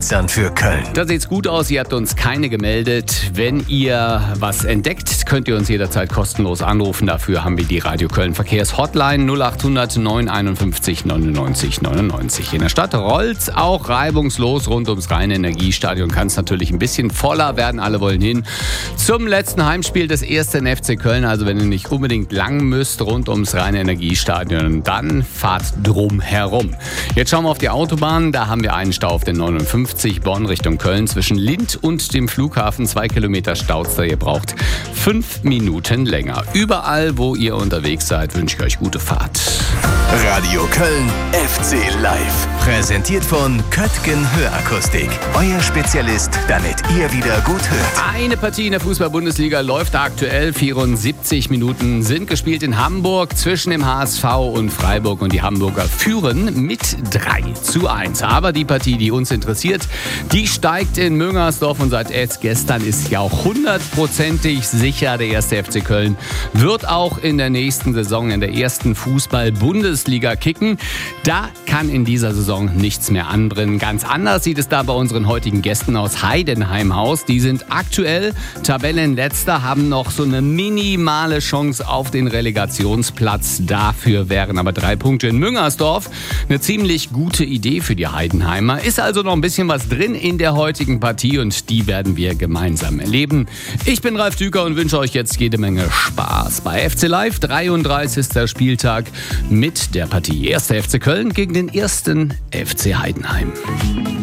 begeistern für Köln. Da sieht's gut aus. Ihr habt uns keine gemeldet. Wenn ihr was entdeckt, könnt ihr uns jederzeit kostenlos anrufen. Dafür haben wir die Radio Köln Verkehrshotline 0800 951 99 99. In der Stadt rollt's auch reibungslos rund ums Rhein-Energiestadion. Kann es natürlich ein bisschen voller werden. Alle wollen hin zum letzten Heimspiel des 1. FC Köln. Also wenn ihr nicht unbedingt lang müsst rund ums Rhein-Energiestadion, dann fahrt drum herum. Jetzt schauen wir auf die Autobahn. Da haben wir einen Stau auf den 59 Bonn Richtung Köln zwischen Lindt und dem Flughafen. 2 Kilometer Staus da. Ihr braucht 5 Minuten länger. Überall, wo ihr unterwegs seid, wünsche ich euch gute Fahrt. Radio Köln FC Live. Präsentiert von Köttgen Hörakustik. Euer Spezialist, damit ihr wieder gut hört. Eine Partie in der Fußball-Bundesliga läuft aktuell. 74 Minuten sind gespielt in Hamburg zwischen dem HSV und Freiburg. Und die Hamburger führen mit 3:1. Aber die Partie, die uns interessiert, die steigt in Müngersdorf. Und seit gestern ist ja auch 100%ig sicher, der 1. FC Köln wird auch in der nächsten Saison in der ersten Fußball-Bundesliga kicken. Da kann in dieser Saison nichts mehr anbrennen. Ganz anders sieht es da bei unseren heutigen Gästen aus Heidenheim aus. Die sind aktuell Tabellenletzter, haben noch so eine minimale Chance auf den Relegationsplatz. Dafür wären aber 3 Punkte in Müngersdorf eine ziemlich gute Idee für die Heidenheimer. Ist also noch ein bisschen was drin in der heutigen Partie und die werden wir gemeinsam erleben. Ich bin Ralf Düker und wünsche euch jetzt jede Menge Spaß bei FC Live. 33. Spieltag mit der Partie 1. FC Köln gegen den 1. FC Heidenheim.